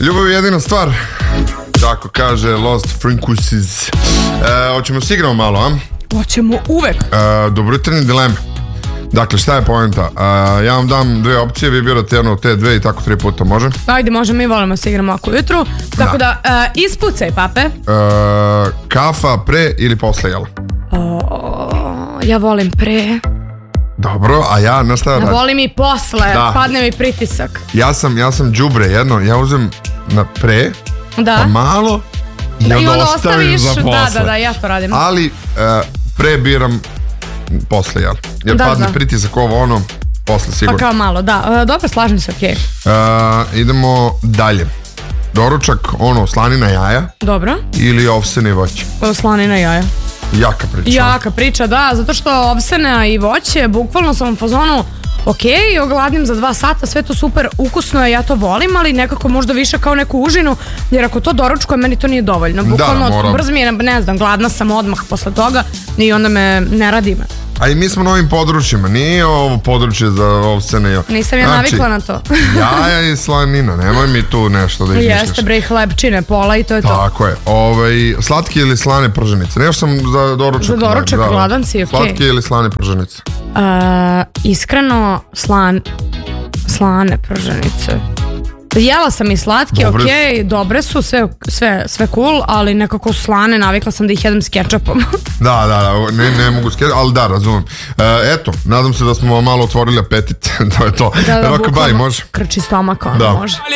Ljubav je jedina stvar. Tako kaže Lost Frequencies. Hoćemo se igramo malo, a? Hoćemo uvek. Dobro jutro, dileme. Dakle, šta je poenta? Ja vam dam dve opcije, vi birate jednu od te dve i tako 3 puta, može? Ajde, može, mi volimo se igramo ako ujutru. Tako da, ispucaj, pape. Kafa pre ili posle jela? Ja volim pre. Dobro, a ja na šta radim? Volim i posle, padne mi pritisak. Ja sam đubre jedno, ja uzem na pre, pa malo i onda ostavim za posle. Da, ja to radim. Ali pre biram posle, jel? Jer padne pritisak ovo ono, posle sigurno. Pa kao malo, da. Dobro, slažem se, okej. Idemo dalje. Doručak, slanina jaja. Dobro. Ili ovsene i voće. Slanina jaja. Jaka priča. Da, zato što ovsena i voće, bukvalno sam u fazonu, ogladnim za 2 sata, sve to super ukusno je, ja to volim, ali nekako možda više kao neku užinu, jer ako to doručkujem, meni to nije dovoljno. Bukvalno, brzo mi je, ne znam, gladna sam odmah posle toga i onda me ne radi me. A i mi smo na ovim područjima, nije ovo područje za ovsene. Nisam ja navikla na to. Jaja i slanina, nemoj mi tu nešto da izmišljaš. Jeste, bre, hlebčine, pola i to je to. Tako je. Slatke ili slane prženice? Nešto sam za doručak. Za doručak, gladan si, okej. Slatke ili slane prženice? Iskreno, slane prženice. Jela sam i slatke, dobre su, sve cool, ali nekako slane, navikla sam da ih jedem s kečapom. Da, ne mogu s kečapom, ali da, razumem. Eto, nadam se da smo malo otvorili apetit, to je to. Da, bukvalno, krči stomak, može.